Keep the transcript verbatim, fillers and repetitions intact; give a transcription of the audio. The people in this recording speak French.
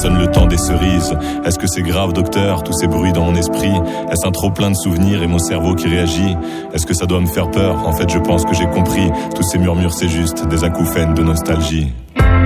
sonne le temps des cerises. Est-ce que c'est grave, docteur, tous ces bruits dans mon esprit? Est-ce un trop plein de souvenirs et mon cerveau qui réagit? Est-ce que ça doit me faire peur? En fait, je pense que j'ai compris. Tous ces murmures, c'est juste des acouphènes de nostalgie.